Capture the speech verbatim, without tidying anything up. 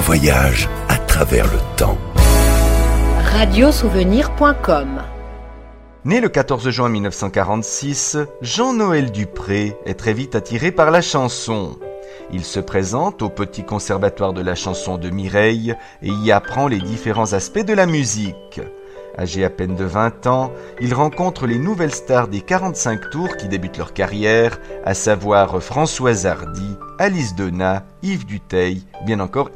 voyage à travers le temps. radiosouvenir point com. Né le quatorze juin mille neuf cent quarante-six, Jean-Noël Dupré est très vite attiré par la chanson. Il se présente au Petit Conservatoire de la chanson de Mireille et y apprend les différents aspects de la musique. Âgé à peine de vingt ans, il rencontre les nouvelles stars des quarante-cinq tours qui débutent leur carrière, à savoir Françoise Hardy, Alice Donat, Yves Duteil, bien encore